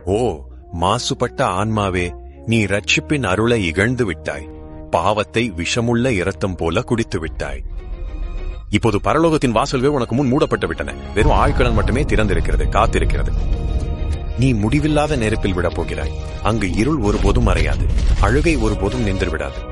ஓ மாசுபட்ட ஆன்மாவே, நீ ரட்சிப்பின் அருளை இகழ்ந்து விட்டாய், பாவத்தை விஷமுள்ள இரத்தம் போல குடித்து விட்டாய். இப்போது பரலோகத்தின் வாசல்கள் உனக்கு முன் மூடப்பட்டு விட்டன. வெறும் ஆழ்கடல் மட்டுமே திறந்திருக்கிறது, காத்திருக்கிறது. நீ முடிவில்லாத நெருப்பில் விடப் போகிறாய். அங்கு இருள் ஒருபோதும் மறையாது, அழுகை ஒருபோதும் நின்று விடாது.